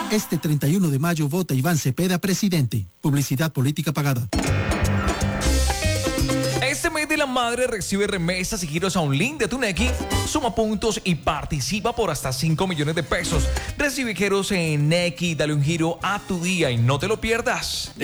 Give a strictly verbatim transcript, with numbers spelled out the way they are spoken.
Este treinta y uno de mayo vota Iván Cepeda presidente. Publicidad política pagada. Este mes de la madre recibe remesas y giros a un link de tu Nequi, suma puntos y participa por hasta cinco millones de pesos. Recibe giros en Nequi, dale un giro a tu día y no te lo pierdas.